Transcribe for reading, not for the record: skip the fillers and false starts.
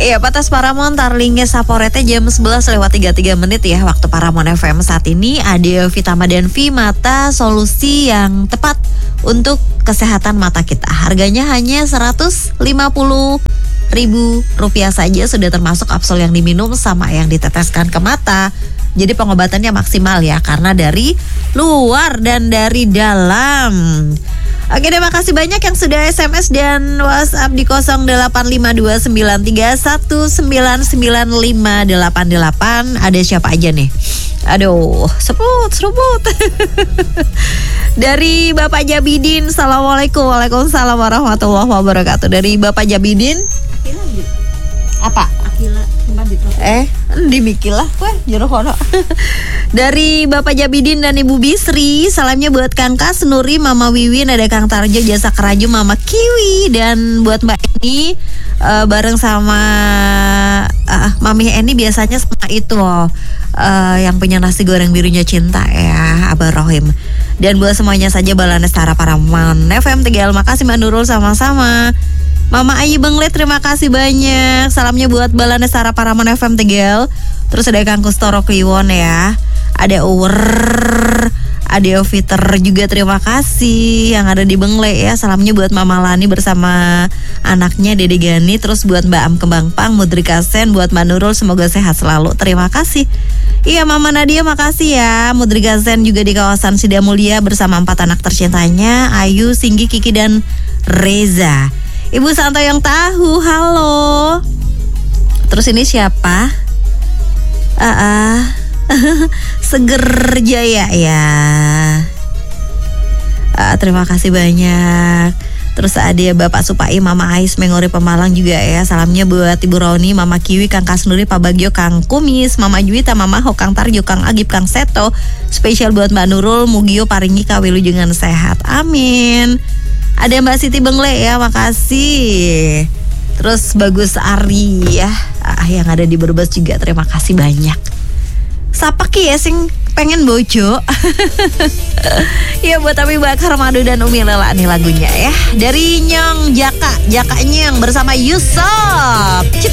Iya, Patas Paramon Tarlinge Saporete jam 11:33 ya waktu Paramon FM saat ini. Ada Vitama dan V Mata, solusi yang tepat untuk kesehatan mata kita. Harganya hanya Rp150.000 saja, sudah termasuk kapsul yang diminum sama yang diteteskan ke mata. Jadi pengobatannya maksimal ya, karena dari luar dan dari dalam. Oke, terima kasih banyak yang sudah SMS dan WhatsApp di 085293199588. Ada siapa aja nih? Aduh, seruput. Dari Bapak Jabidin, Assalamualaikum. Waalaikumsalam warahmatullahi wabarakatuh. Dari Bapak Jabidin. Apa? Akila. Dimikilah Dari Bapak Jabidin dan Ibu Bisri, salamnya buat Kang Kas, Nuri, Mama Wiwin, ada Kang Tarjo, Jasa Keraju, Mama Kiwi, dan buat Mbak Eni bareng sama Mami Eni biasanya sama itu yang punya nasi goreng birunya cinta ya, Abah Rohim. Dan buat semuanya saja Balana Setara Paramon FM Tegal. Makasih Mbak Nurul, sama-sama. Mama Ayi Benglet, terima kasih banyak. Salamnya buat Balana Setara Paramon FM Tegal. Terus ada Kang Kustoro Kliwon ya. Ada Uwer, ada Oviter juga, terima kasih yang ada di Bengle ya. Salamnya buat Mama Lani bersama anaknya Dede Gani. Terus buat Mbak Am Kembang Pang, Mudrika Sen, buat Mbak Nurul semoga sehat selalu. Terima kasih. Iya Mama Nadia, makasih ya. Mudrika Sen juga di kawasan Sidamulia bersama 4 anak tercintanya, Ayu, Singgi, Kiki, dan Reza. Ibu Santo yang tahu, halo. Terus ini siapa? Seger Jaya ya. Terima kasih banyak. Terus ada Bapak Supai, Mama Ais, Mengori Pemalang juga ya. Salamnya buat Ibu Roni, Mama Kiwi, Kang Kasnuri, Pak Bagio, Kang Kumis, Mama Juwita, Mama Ho, Kang Tarjo, Kang Agip, Kang Seto. Spesial buat Mbak Nurul, Mugio, Paringi, Kawilu dengan sehat. Amin. Ada Mbak Siti Bengle ya, makasih. Terus Bagus Ari ya, yang ada di Brebes juga, terima kasih banyak. Sapa ki ya sing pengen bojo. Ya buat Abi Bakar, Madu, dan Umi Lela nih lagunya ya. Dari Nyong Jaka Nyong bersama Yusuf.